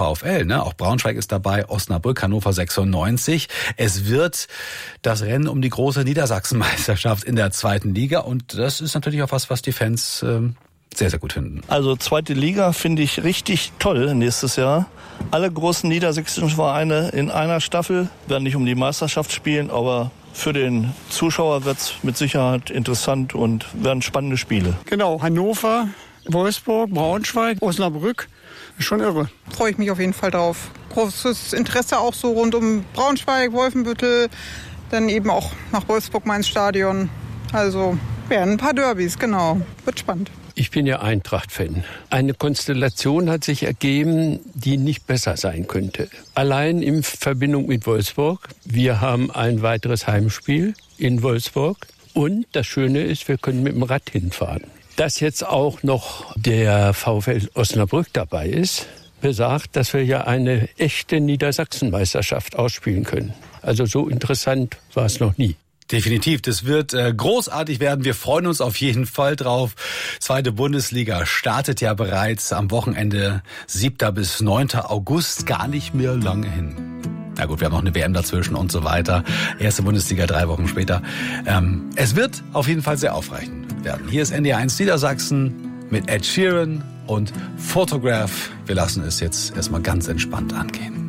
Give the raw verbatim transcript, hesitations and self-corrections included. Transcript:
VfL, ne? Auch Braunschweig ist dabei, Osnabrück, Hannover sechsundneunzig. Es wird das Rennen um die große Niedersachsenmeisterschaft in der zweiten Liga und das ist natürlich auch was, was die Fans ähm, sehr, sehr gut finden. Also zweite Liga finde ich richtig toll nächstes Jahr. Alle großen niedersächsischen Vereine in einer Staffel werden nicht um die Meisterschaft spielen, aber für den Zuschauer wird es mit Sicherheit interessant und werden spannende Spiele. Genau, Hannover, Wolfsburg, Braunschweig, Osnabrück, schon irre. Freue ich mich auf jeden Fall drauf. Großes Interesse auch so rund um Braunschweig, Wolfenbüttel, dann eben auch nach Wolfsburg mal ins Stadion. Also werden ein paar Derbys, genau. Wird spannend. Ich bin ja Eintracht-Fan. Eine Konstellation hat sich ergeben, die nicht besser sein könnte. Allein in Verbindung mit Wolfsburg. Wir haben ein weiteres Heimspiel in Wolfsburg. Und das Schöne ist, wir können mit dem Rad hinfahren. Dass jetzt auch noch der VfL Osnabrück dabei ist, besagt, dass wir ja eine echte Niedersachsenmeisterschaft ausspielen können. Also so interessant war es noch nie. Definitiv, das wird äh, großartig werden. Wir freuen uns auf jeden Fall drauf. Zweite Bundesliga startet ja bereits am Wochenende siebter bis neunter August, gar nicht mehr lange hin. Na gut, wir haben noch eine W M dazwischen und so weiter. Erste Bundesliga drei Wochen später. Ähm, es wird auf jeden Fall sehr aufreichend werden. Hier ist N D R eins Niedersachsen mit Ed Sheeran und Photograph. Wir lassen es jetzt erstmal ganz entspannt angehen.